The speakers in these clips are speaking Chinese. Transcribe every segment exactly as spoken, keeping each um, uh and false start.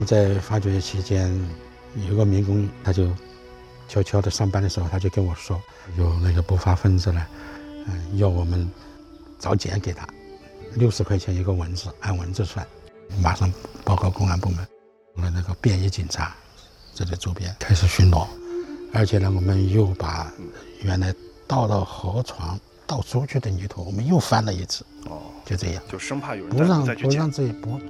在发掘期间，有个民工他就悄悄的上班的时候，他就跟我说，有那个不法分子呢，嗯，要我们找钱给他，六十块钱一个蚊子，按蚊子算。马上报告公安部门，我们那个便衣警察在这周边开始巡逻，而且呢，我们又把原来倒到河床倒出去的泥土，我们又翻了一次。哦，就这样， 就生怕有人不让再去不让这一波。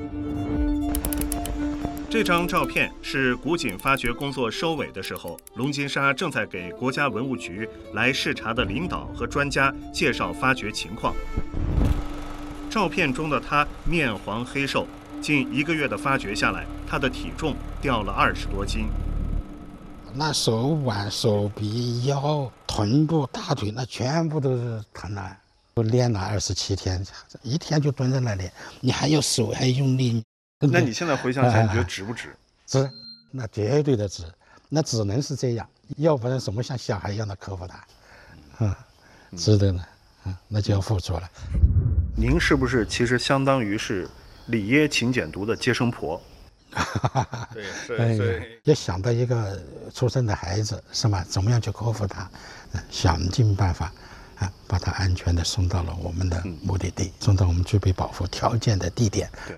这张照片是古井发掘工作收尾的时候，龙金沙正在给国家文物局来视察的领导和专家介绍发掘情况。照片中的他面黄黑瘦，近一个月的发掘下来，他的体重掉了二十多斤。 那手腕、手臂、腰、臀部、大腿，那全部都是疼了。我练了二十七天，一天就蹲在那里，你还有手还用力。 那你现在回想起来，你觉得值不值？ 值，那绝对的值，那只能是这样，要不然怎么像小孩一样的克服它？嗯，值得呢，嗯，那就要付出了。 您是不是其实相当于是里耶勤俭读的接生婆？ 对，是是。要想到一个出生的孩子是吧？怎么样去克服它？想尽办法啊，把他安全的送到了我们的目的地，送到我们具备保护条件的地点。 对。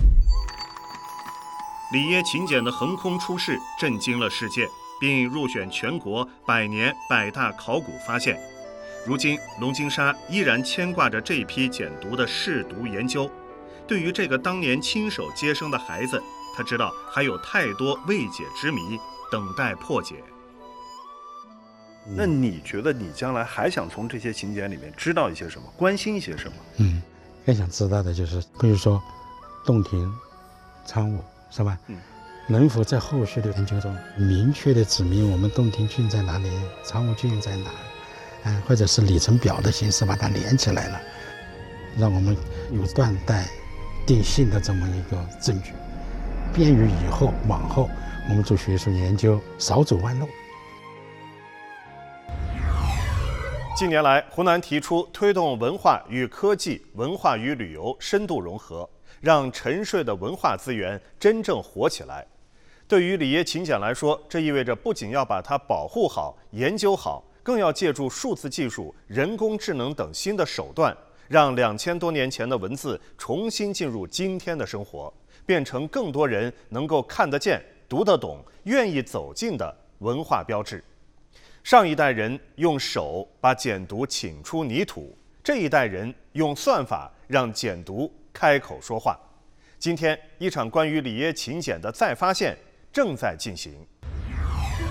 里耶勤俭的横空出世震惊了世界，并入选全国百年百大考古发现。如今，龙金沙依然牵挂着这批简牍的试读研究。对于这个当年亲手接生的孩子，他知道还有太多未解之谜等待破解。 那你觉得你将来还想从这些秦简里面知道一些什么，关心一些什么？ 嗯，更想知道的就是，比如说洞庭、苍梧，是吧？嗯，能否在后续的研究中明确的指明我们洞庭郡在哪里，苍梧郡在哪？嗯，或者是里程表的形式把它连起来了，让我们有断代定性的这么一个证据，便于以后往后我们做学术研究少走弯路。 近年来，湖南提出推动文化与科技、文化与旅游深度融合，让沉睡的文化资源真正活起来。对于里耶勤俭来说，这意味着不仅要把它保护好、研究好，更要借助数字技术、人工智能等新的手段，让两千多年前的文字重新进入今天的生活，变成更多人能够看得见、读得懂、愿意走近的文化标志。上一代人用手把简牍请出泥土，这一代人用算法让简牍开口说话。今天，一场关于里耶勤俭的再发现正在进行。